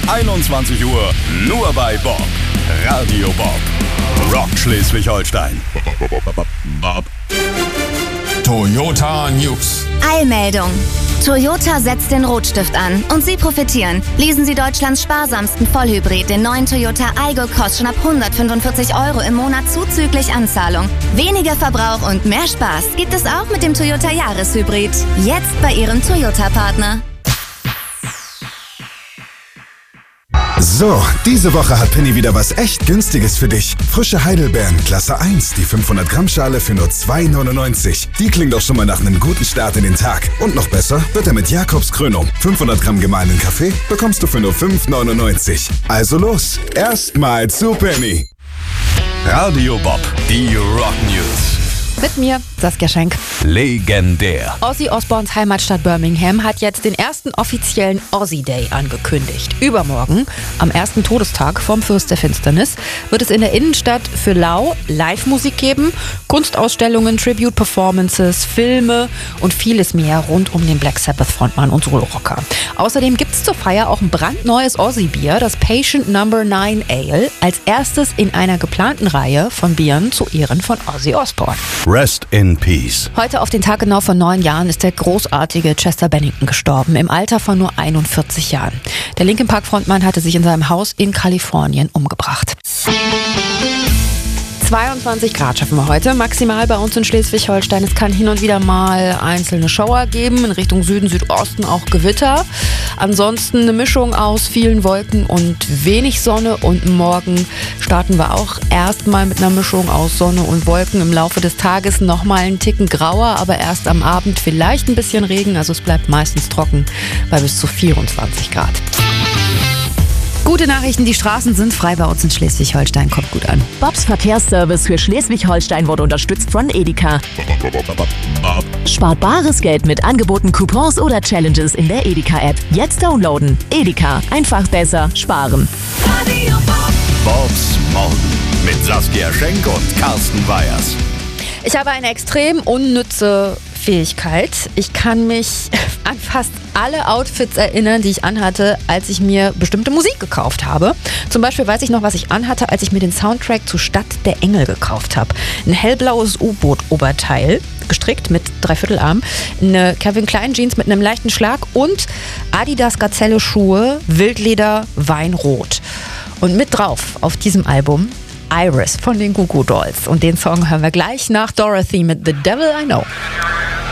21 Uhr, nur bei Bob. Radio Bob. Rock Schleswig-Holstein. Toyota News. Eilmeldung. Toyota setzt den Rotstift an und Sie profitieren. Leasen Sie Deutschlands sparsamsten Vollhybrid, den neuen Toyota Aygo, kostet schon ab 145 € im Monat zuzüglich Anzahlung. Weniger Verbrauch und mehr Spaß gibt es auch mit dem Toyota Jahreshybrid. Jetzt bei Ihrem Toyota-Partner. So, diese Woche hat Penny wieder was echt Günstiges für dich. Frische Heidelbeeren, Klasse 1, die 500 Gramm Schale für nur 2,99. Die klingt doch schon mal nach einem guten Start in den Tag. Und noch besser wird er mit Jakobs Krönung. 500 Gramm gemahlenen Kaffee bekommst du für nur 5,99. Also los, erstmal zu Penny. Radio Bob, die Rock News. Mit mir, Saskia Schenk. Legendär. Ozzy Osbournes Heimatstadt Birmingham hat jetzt den ersten offiziellen Ozzy Day angekündigt. Übermorgen, am ersten Todestag vom Fürst der Finsternis, wird es in der Innenstadt für lau Live-Musik geben, Kunstausstellungen, Tribute-Performances, Filme und vieles mehr rund um den Black Sabbath-Frontmann und Solo-Rocker. Außerdem gibt es zur Feier auch ein brandneues Ozzy-Bier, das Patient No. 9 Ale, als erstes in einer geplanten Reihe von Bieren zu Ehren von Ozzy Osbourne. Rest in Peace. Heute auf den Tag genau vor 9 Jahren ist der großartige Chester Bennington gestorben, im Alter von nur 41 Jahren. Der Linkin Park Frontmann hatte sich in seinem Haus in Kalifornien umgebracht. 22 Grad schaffen wir heute, maximal bei uns in Schleswig-Holstein. Es kann hin und wieder mal einzelne Schauer geben, in Richtung Süden, Südosten auch Gewitter. Ansonsten eine Mischung aus vielen Wolken und wenig Sonne. Und morgen starten wir auch erstmal mit einer Mischung aus Sonne und Wolken. Im Laufe des Tages nochmal einen Ticken grauer, aber erst am Abend vielleicht ein bisschen Regen. Also es bleibt meistens trocken bei bis zu 24 Grad. Gute Nachrichten, die Straßen sind frei bei uns in Schleswig-Holstein. Kommt gut an. Bobs Verkehrsservice für Schleswig-Holstein wurde unterstützt von Edeka. Spart bares Geld mit Angeboten, Coupons oder Challenges in der Edeka-App. Jetzt downloaden. Edeka. Einfach besser sparen. Bobs Morgen mit Saskia Schenk und Carsten Weyers. Ich habe eine extrem unnütze Fähigkeit. Ich kann mich an fast alle Outfits erinnern, die ich anhatte, als ich mir bestimmte Musik gekauft habe. Zum Beispiel weiß ich noch, was ich anhatte, als ich mir den Soundtrack zu Stadt der Engel gekauft habe. Ein hellblaues U-Boot-Oberteil, gestrickt mit Dreiviertelarm, eine Calvin Klein Jeans mit einem leichten Schlag und Adidas Gazelle Schuhe, Wildleder, Weinrot. Und mit drauf auf diesem Album Iris von den Goo Goo Dolls. Und den Song hören wir gleich nach Dorothy mit The Devil I Know.